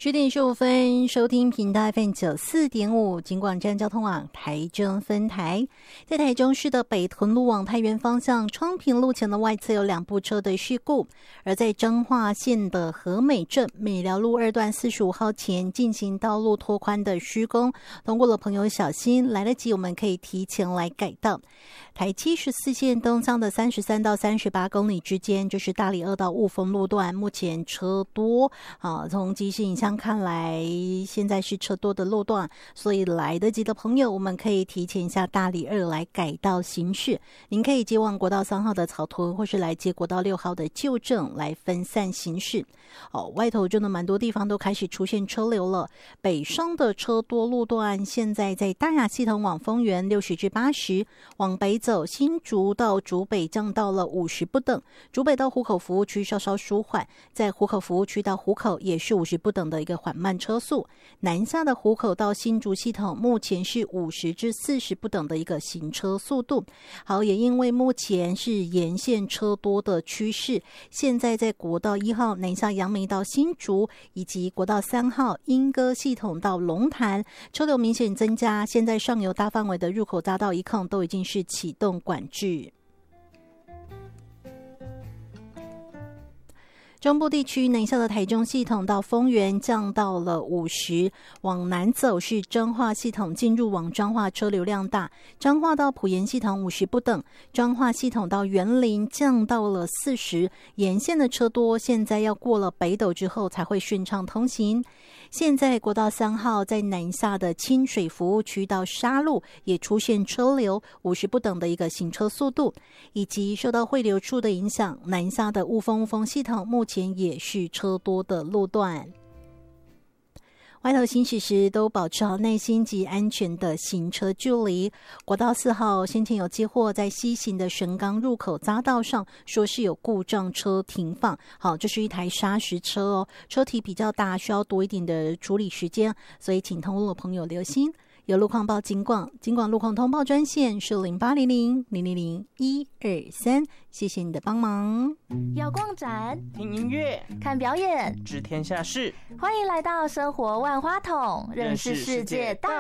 10点15分，收听频道 FM 94.5警广站交通网台中分台。在台中市的北屯路往太原方向昌平路前的外侧有2部车的事故，而在彰化县的和美镇美寮路2段45号前进行道路拓宽的施工，通过的朋友小心，来得及我们可以提前来改道。台74线东向的33到38公里之间，就是大里2到雾峰路段，目前车多从即时影像看来现在是车多的路段，所以来得及的朋友我们可以提前一下大里2来改道行驶。您可以接往国道3号的草屯，或是来接国道6号的旧正来分散行驶。外头真的蛮多地方都开始出现车流了。北上的车多路段现在在大雅系统往丰原60至80，往北走新竹到竹北降到了50不等，竹北到湖口服务区稍稍舒缓，在湖口服务区到湖口也是50不等的一个缓慢车速。南下的湖口到新竹系统目前是50至40不等的一个行车速度。好，也因为目前是沿线车多的趋势，现在在国道1号南下阳明到新竹，以及国道3号莺歌系统到龙潭，车流明显增加，现在上游大范围的入口匝道一控都已经是启动管制。中部地区南下的台中系统到丰原降到了50，往南走是彰化系统进入往彰化车流量大，彰化到埔盐系统50不等，彰化系统到员林降到了40，沿线的车多，现在要过了北斗之后才会顺畅通行。现在国道3号在南下的清水服务区到沙鹿也出现车流50不等的一个行车速度，以及受到汇流处的影响，南下的雾峰系统目前也是车多的路段。外头行驶时都保持好耐心及安全的行车距离。国道4号先前有接获在西行的神冈入口匝道上说是有故障车停放，好，这是一台砂石车哦，车体比较大，需要多一点的处理时间，所以请通路的朋友留心。有路况报警广路况通报专线是0800-000-123，谢谢你的帮忙。 有逛展、 听音乐、 看表演、 知天下事， 欢迎来到生活万花筒，认识世界大